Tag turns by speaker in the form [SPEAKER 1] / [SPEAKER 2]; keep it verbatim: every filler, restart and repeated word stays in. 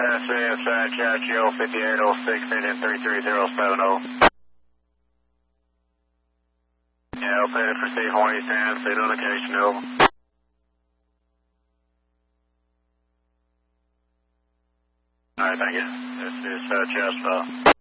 [SPEAKER 1] S A S I Chachio fifty-eight oh six, Indian three three zero seven oh. Yeah, operator for Steve Horn East Hand, state location over. Alright, thank you. This is uh, Chester.